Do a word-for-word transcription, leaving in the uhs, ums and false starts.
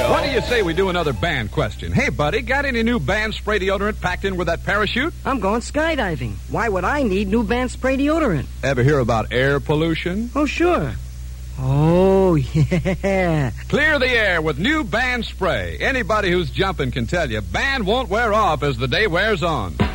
What do you say we do another band question? Hey, buddy, got any new band spray deodorant packed in with that parachute? I'm going skydiving. Why would I need new band spray deodorant? Ever hear about air pollution? Oh, sure. Oh, yeah. Clear the air with new band spray. Anybody who's jumping can tell you, band won't wear off as the day wears on.